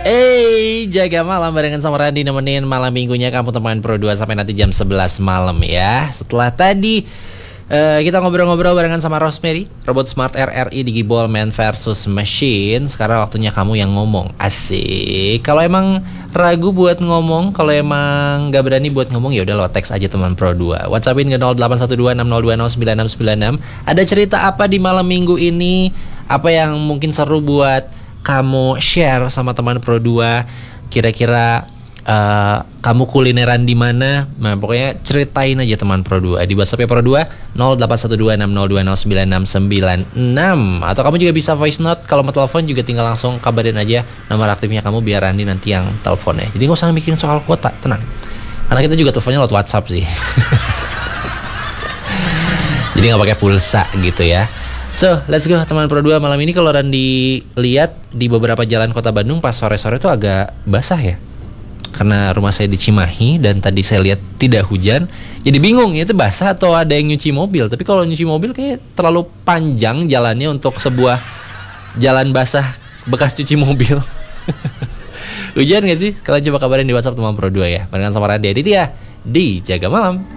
Jaga malam barengan sama Randy nemenin malam minggunya kamu teman Pro 2 sampai nanti jam 11 malam ya. Setelah tadi kita ngobrol-ngobrol barengan sama Rosemary, robot smart RRI Digiball Man versus Machine. Sekarang waktunya kamu yang ngomong. Asik. Kalau emang ragu buat ngomong, kalau emang gak berani buat ngomong, ya udah lo teks aja teman Pro 2. WhatsAppin ke 081260209696. Ada cerita apa di malam minggu ini? Apa yang mungkin seru buat kamu share sama teman Pro 2? Kira-kira kamu kulineran di mana? Nah, pokoknya ceritain aja teman Pro 2 di WhatsApp Pro 2 081260209696. Atau kamu juga bisa voice note. Kalau mau telepon juga tinggal langsung kabarin aja nomor aktifnya kamu biar Randi nanti yang telepon ya. Jadi nggak usah mikirin soal kuota, tenang. Karena kita juga teleponnya lewat WhatsApp sih. Jadi nggak pakai pulsa gitu ya. So, let's go teman Pro 2. Malam ini kalau Randi lihat di beberapa jalan kota Bandung pas sore-sore tuh agak basah ya. Karena rumah saya di Cimahi dan tadi saya lihat tidak hujan. Jadi bingung ya, itu basah atau ada yang nyuci mobil. Tapi kalau nyuci mobil kayak terlalu panjang jalannya untuk sebuah jalan basah bekas cuci mobil. Hujan gak sih? Kalian coba kabarin di WhatsApp teman Pro 2 ya. Barengan sama Randi Aditya di Jaga Malam.